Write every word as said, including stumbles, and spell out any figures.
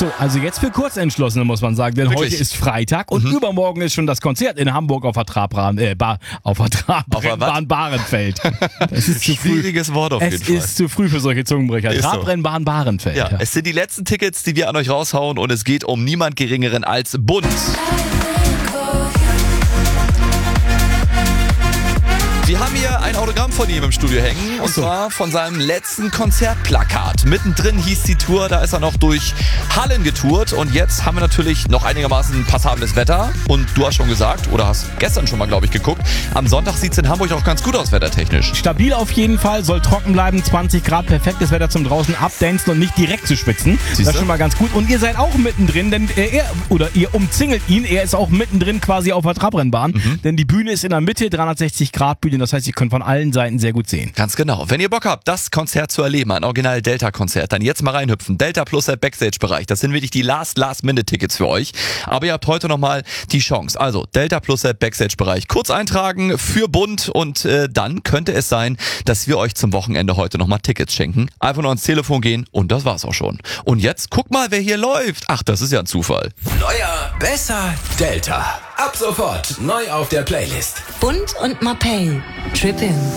So, also jetzt für Kurzentschlossene muss man sagen, denn Wirklich? heute ist Freitag und Mhm. übermorgen ist schon das Konzert in Hamburg auf der Trabrahn, äh, Bar, auf der Trabrennbahn Bahrenfeld. Das ist zu früh. Schwieriges Wort auf jeden Es Fall. ist zu früh für solche Zungenbrecher. Ist so. Trabrennbahn Bahrenfeld. Ja, es sind die letzten Tickets, die wir an euch raushauen und es geht um niemand Geringeren als Bund. Wir haben hier ein Autogramm von ihm im Studio hängen und Ach so. zwar von seinem letzten Konzertplakat. Mittendrin hieß die Tour, da ist er noch durch Hallen getourt und jetzt haben wir natürlich noch einigermaßen passables Wetter und du hast schon gesagt oder hast gestern schon mal, glaube ich, geguckt, am Sonntag sieht es in Hamburg auch ganz gut aus wettertechnisch. Stabil auf jeden Fall, soll trocken bleiben, zwanzig Grad, perfektes Wetter zum draußen abdancen und nicht direkt zu schwitzen. Das Siehste? ist schon mal ganz gut. Und ihr seid auch mittendrin, denn äh, er, oder ihr umzingelt ihn, er ist auch mittendrin quasi auf der Trabrennbahn, Mhm. denn die Bühne ist in der Mitte, dreihundertsechzig Grad Bühne, das heißt, ihr könnt von allen Seiten sehr gut sehen. Ganz genau. Wenn ihr Bock habt, das Konzert zu erleben, ein Original Delta-Konzert, dann jetzt mal reinhüpfen. Delta plus der Backstage-Bereich. Das sind wirklich die Last-Last-Minute-Tickets für euch. Aber ihr habt heute nochmal die Chance. Also Delta plus der Backstage-Bereich. Kurz eintragen für Bund und äh, dann könnte es sein, dass wir euch zum Wochenende heute nochmal Tickets schenken. Einfach nur ans Telefon gehen und das war's auch schon. Und jetzt guck mal, wer hier läuft. Ach, das ist ja ein Zufall. Neuer, besser, Delta. Ab sofort neu auf der Playlist. Bund und Mapei. Trippin'.